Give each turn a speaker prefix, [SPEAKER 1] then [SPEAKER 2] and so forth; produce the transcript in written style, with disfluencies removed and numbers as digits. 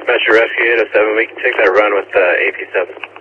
[SPEAKER 1] Dispatcher Rescue 807, we can take that run with AP7.